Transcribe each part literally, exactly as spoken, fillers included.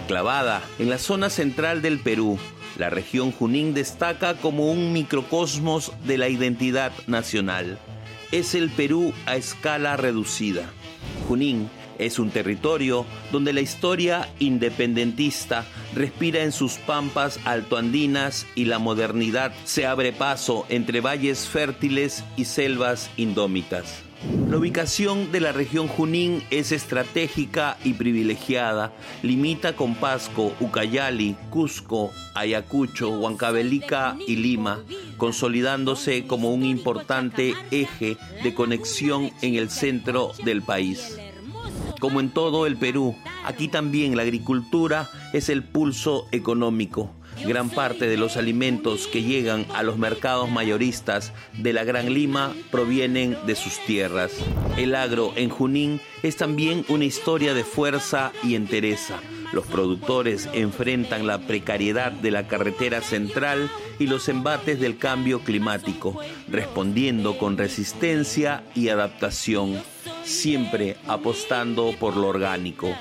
Enclavada en la zona central del Perú, la región Junín destaca como un microcosmos de la identidad nacional. Es el Perú a escala reducida. Junín es un territorio donde la historia independentista respira en sus pampas altoandinas y la modernidad se abre paso entre valles fértiles y selvas indómitas. La ubicación de la región Junín es estratégica y privilegiada. Limita con Pasco, Ucayali, Cusco, Ayacucho, Huancavelica y Lima, consolidándose como un importante eje de conexión en el centro del país. Como en todo el Perú, aquí también la agricultura es el pulso económico. Gran parte de los alimentos que llegan a los mercados mayoristas de la Gran Lima provienen de sus tierras. El agro en Junín es también una historia de fuerza y entereza. Los productores enfrentan la precariedad de la carretera central y los embates del cambio climático, respondiendo con resistencia y adaptación, siempre apostando por lo orgánico.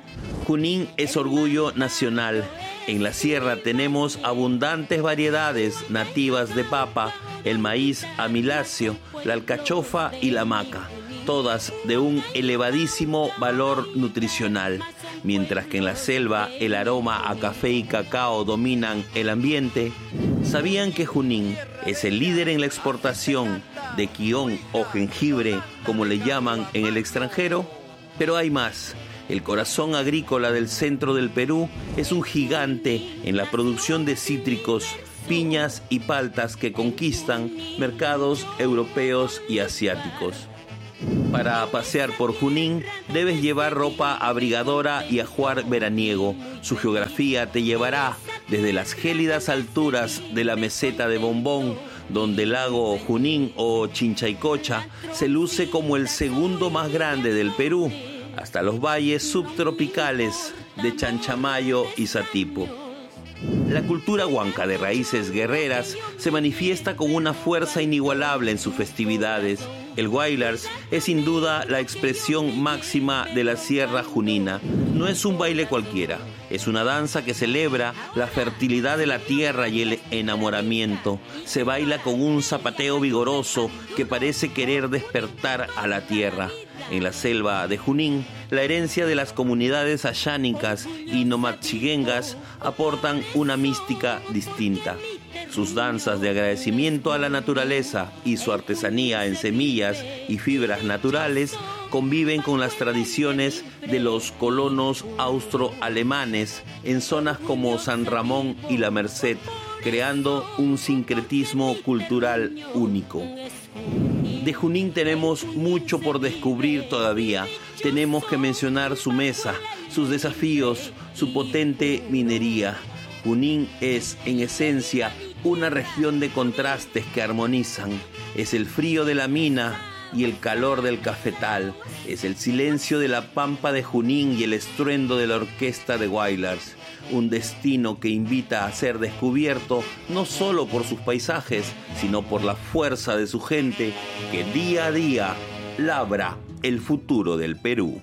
Junín es orgullo nacional. En la sierra tenemos abundantes variedades nativas de papa, el maíz amiláceo, la alcachofa y la maca, todas de un elevadísimo valor nutricional. Mientras que en la selva el aroma a café y cacao dominan el ambiente, ¿sabían que Junín es el líder en la exportación de quión o jengibre, como le llaman en el extranjero? Pero hay más. El corazón agrícola del centro del Perú es un gigante en la producción de cítricos, piñas y paltas que conquistan mercados europeos y asiáticos. Para pasear por Junín debes llevar ropa abrigadora y ajuar veraniego. Su geografía te llevará desde las gélidas alturas de la meseta de Bombón, donde el lago Junín o Chinchaycocha se luce como el segundo más grande del Perú, hasta los valles subtropicales de Chanchamayo y Satipo. La cultura huanca de raíces guerreras se manifiesta con una fuerza inigualable en sus festividades. El Guaylars es sin duda la expresión máxima de la Sierra Junina. No es un baile cualquiera, es una danza que celebra la fertilidad de la tierra y el enamoramiento. Se baila con un zapateo vigoroso que parece querer despertar a la tierra. En la selva de Junín, la herencia de las comunidades ayánicas y nomadchiguengas aportan una mística distinta. Sus danzas de agradecimiento a la naturaleza y su artesanía en semillas y fibras naturales conviven con las tradiciones de los colonos austroalemanes en zonas como San Ramón y La Merced, creando un sincretismo cultural único. De Junín tenemos mucho por descubrir todavía. Tenemos que mencionar su mesa, sus desafíos, su potente minería. Junín es, en esencia, una región de contrastes que armonizan. Es el frío de la mina y el calor del cafetal. Es el silencio de la pampa de Junín y el estruendo de la orquesta de Guaylars. Un destino que invita a ser descubierto no solo por sus paisajes, sino por la fuerza de su gente que día a día labra el futuro del Perú.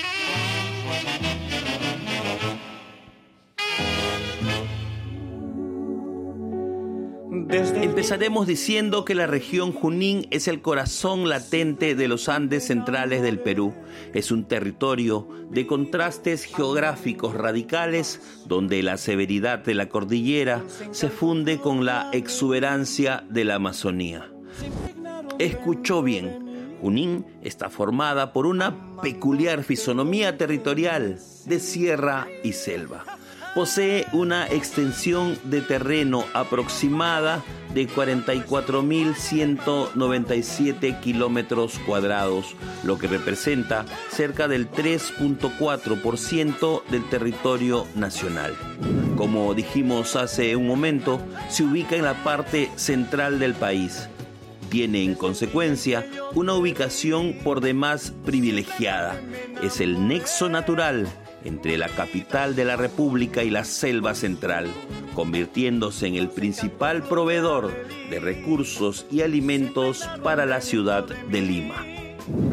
Empezaremos diciendo que la región Junín es el corazón latente de los Andes centrales del Perú. Es un territorio de contrastes geográficos radicales donde la severidad de la cordillera se funde con la exuberancia de la Amazonía. Escuchó bien, Junín está formada por una peculiar fisonomía territorial de sierra y selva. Posee una extensión de terreno aproximada de cuarenta y cuatro mil ciento noventa y siete kilómetros cuadrados, lo que representa cerca del tres punto cuatro por ciento del territorio nacional. Como dijimos hace un momento, se ubica en la parte central del país. Tiene, en consecuencia, una ubicación por demás privilegiada. Es el nexo natural entre la capital de la República y la selva central, convirtiéndose en el principal proveedor de recursos y alimentos para la ciudad de Lima.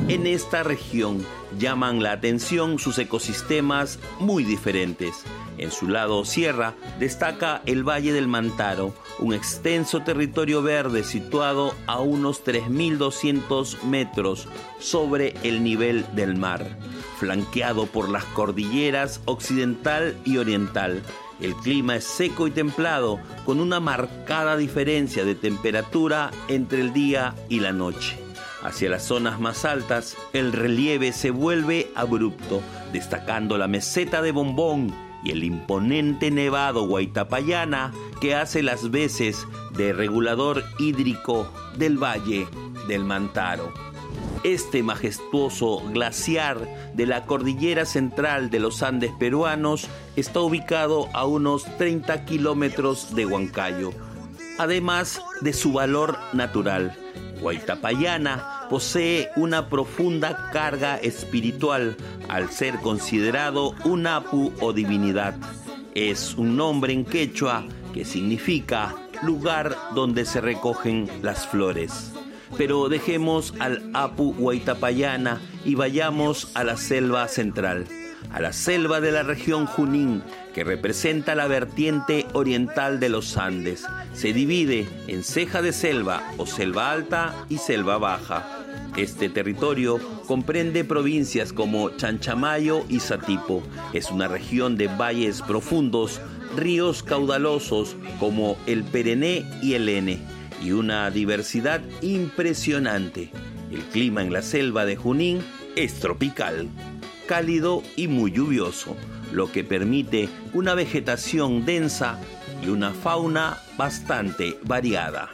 En esta región llaman la atención sus ecosistemas muy diferentes. En su lado sierra destaca el Valle del Mantaro, un extenso territorio verde situado a unos tres mil doscientos metros sobre el nivel del mar, flanqueado por las cordilleras occidental y oriental. El clima es seco y templado, con una marcada diferencia de temperatura entre el día y la noche. Hacia las zonas más altas, el relieve se vuelve abrupto, destacando la meseta de Bombón y el imponente nevado Huaytapallana, que hace las veces de regulador hídrico del Valle del Mantaro. Este majestuoso glaciar de la cordillera central de los Andes peruanos está ubicado a unos treinta kilómetros de Huancayo. Además de su valor natural, Huaytapallana posee una profunda carga espiritual al ser considerado un apu o divinidad. Es un nombre en quechua que significa lugar donde se recogen las flores. Pero dejemos al apu Huaytapallana y vayamos a la selva central, a la selva de la región Junín, que representa la vertiente oriental de los Andes. Se divide en ceja de selva o selva alta y selva baja. Este territorio comprende provincias como Chanchamayo y Satipo. Es una región de valles profundos, ríos caudalosos como el Perené y el Ene, y una diversidad impresionante. El clima en la selva de Junín es tropical, cálido y muy lluvioso, lo que permite una vegetación densa y una fauna bastante variada.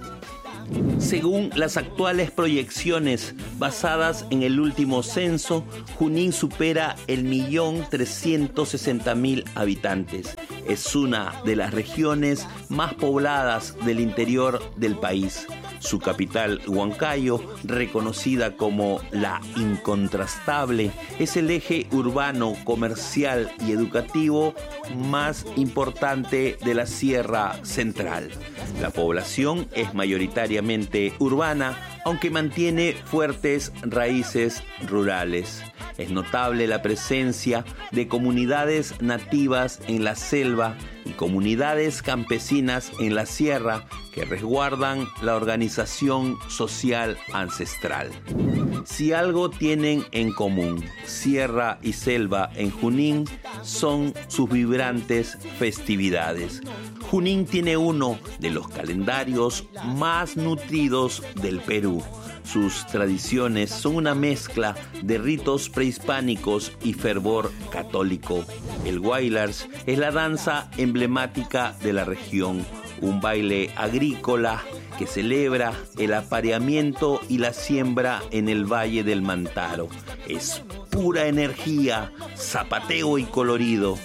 Según las actuales proyecciones basadas en el último censo, Junín supera el millón trescientos sesenta mil habitantes. Es una de las regiones más pobladas del interior del país. Su capital, Huancayo, reconocida como la incontrastable, es el eje urbano, comercial y educativo más importante de la Sierra Central. La población es mayoritariamente urbana, aunque mantiene fuertes raíces rurales. Es notable la presencia de comunidades nativas en la selva y comunidades campesinas en la sierra que resguardan la organización social ancestral. Si algo tienen en común sierra y selva en Junín, son sus vibrantes festividades. Junín tiene uno de los calendarios más nutridos del Perú. Sus tradiciones son una mezcla de ritos prehispánicos y fervor católico. El Huaylars es la danza emblemática de la región, un baile agrícola que celebra el apareamiento y la siembra en el Valle del Mantaro. Es pura energía, zapateo y colorido.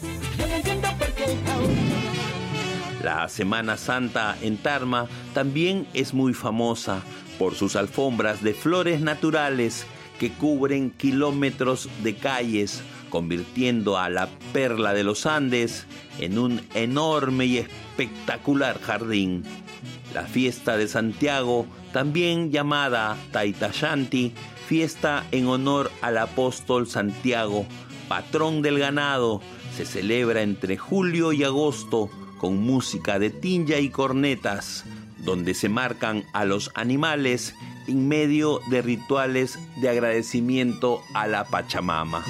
La Semana Santa en Tarma también es muy famosa por sus alfombras de flores naturales que cubren kilómetros de calles, convirtiendo a la perla de los Andes en un enorme y espectacular jardín. La fiesta de Santiago, también llamada Taytayanti, fiesta en honor al apóstol Santiago, patrón del ganado, se celebra entre julio y agosto con música de tinja y cornetas, donde se marcan a los animales en medio de rituales de agradecimiento a la Pachamama.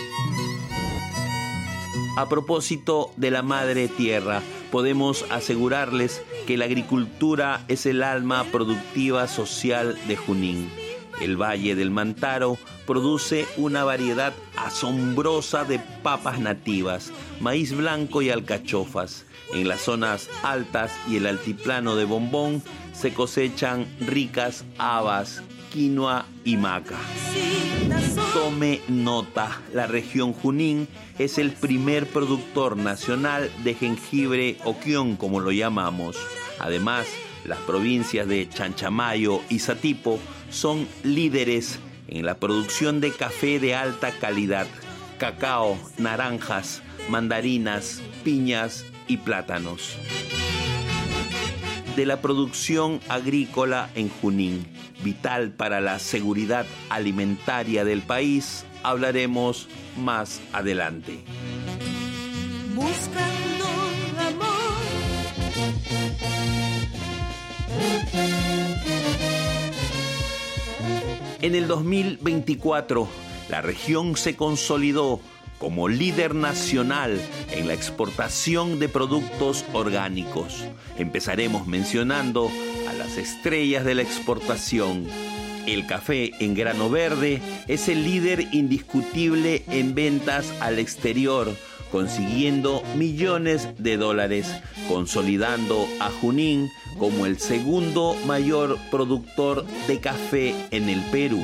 A propósito de la Madre Tierra, podemos asegurarles que la agricultura es el alma productiva social de Junín. El Valle del Mantaro produce una variedad asombrosa de papas nativas, maíz blanco y alcachofas. En las zonas altas y el altiplano de Bombón se cosechan ricas habas, quinoa y maca. Tome nota, la región Junín es el primer productor nacional de jengibre o quión, como lo llamamos. Además, las provincias de Chanchamayo y Satipo son líderes en la producción de café de alta calidad, cacao, naranjas, mandarinas, piñas y plátanos. de la producción agrícola en Junín, vital para la seguridad alimentaria del país, hablaremos más adelante. Buscando amor. En el dos mil veinticuatro, la región se consolidó como líder nacional en la exportación de productos orgánicos. Empezaremos mencionando a las estrellas de la exportación. El café en grano verde es el líder indiscutible en ventas al exterior, consiguiendo millones de dólares, consolidando a Junín como el segundo mayor productor de café en el Perú.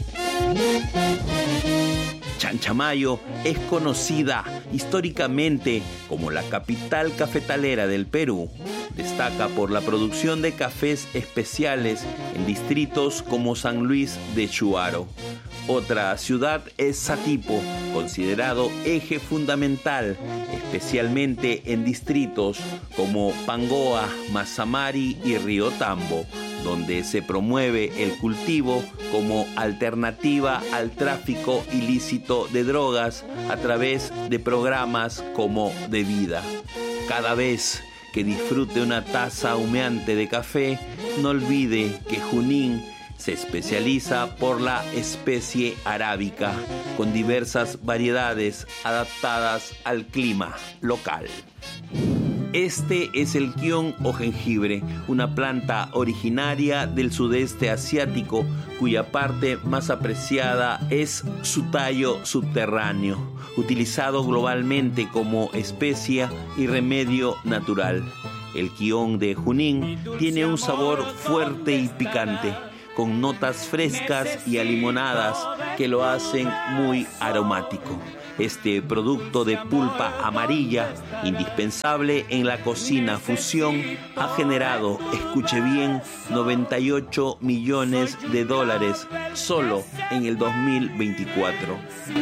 Chanchamayo es conocida históricamente como la capital cafetalera del Perú. Destaca por la producción de cafés especiales en distritos como San Luis de Chuaro. Otra ciudad es Satipo, considerado eje fundamental, especialmente en distritos como Pangoa, Mazamari y Río Tambo, donde se promueve el cultivo como alternativa al tráfico ilícito de drogas a través de programas como De Vida. Cada vez que disfrute una taza humeante de café, no olvide que Junín se especializa por la especie arábica, con diversas variedades adaptadas al clima local. Este es el kion o jengibre, una planta originaria del sudeste asiático cuya parte más apreciada es su tallo subterráneo, utilizado globalmente como especia y remedio natural. El kion de Junín tiene un sabor fuerte y picante, con notas frescas y alimonadas que lo hacen muy aromático. Este producto de pulpa amarilla, indispensable en la cocina fusión, ha generado, escuche bien, noventa y ocho millones de dólares solo en el dos mil veinticuatro.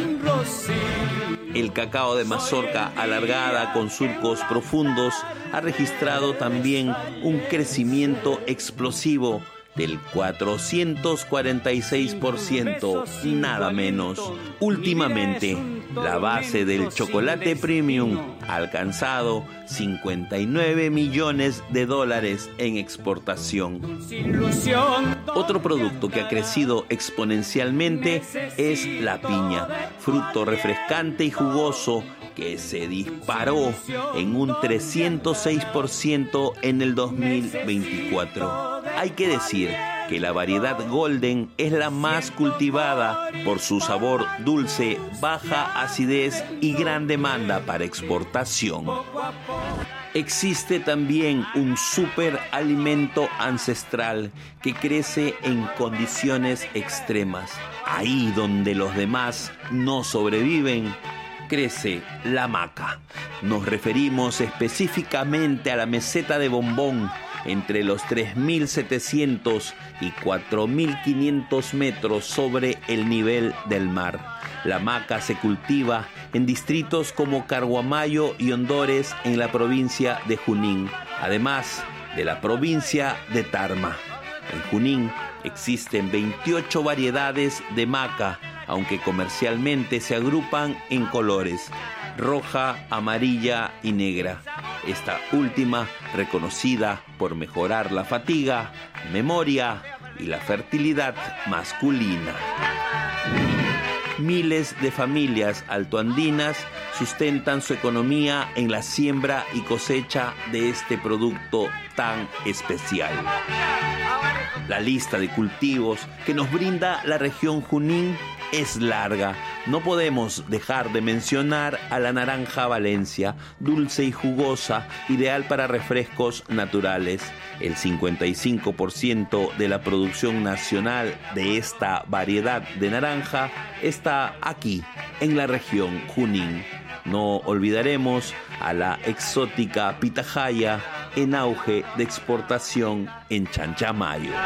El cacao de mazorca alargada con surcos profundos ha registrado también un crecimiento explosivo del cuatrocientos cuarenta y seis por ciento, nada menos. Últimamente, la base del chocolate premium ha alcanzado cincuenta y nueve millones de dólares en exportación. Otro producto que ha crecido exponencialmente es la piña, fruto refrescante y jugoso que se disparó en un trescientos seis por ciento en el dos mil veinticuatro. Hay que decir que la variedad Golden es la más cultivada por su sabor dulce, baja acidez y gran demanda para exportación. Existe también un superalimento ancestral que crece en condiciones extremas. Ahí donde los demás no sobreviven, crece la maca. Nos referimos específicamente a la meseta de Bombón, entre los tres mil setecientos y cuatro mil quinientos metros sobre el nivel del mar. La maca se cultiva en distritos como Carguamayo y Hondores en la provincia de Junín, además de la provincia de Tarma. En Junín existen veintiocho variedades de maca, aunque comercialmente se agrupan en colores: roja, amarilla y negra. Esta última reconocida por mejorar la fatiga, memoria y la fertilidad masculina. Miles de familias altoandinas sustentan su economía en la siembra y cosecha de este producto tan especial. La lista de cultivos que nos brinda la región Junín es larga. No podemos dejar de mencionar a la naranja Valencia, dulce y jugosa, ideal para refrescos naturales. El cincuenta y cinco por ciento de la producción nacional de esta variedad de naranja está aquí, en la región Junín. No olvidaremos a la exótica pitahaya, en auge de exportación en Chanchamayo.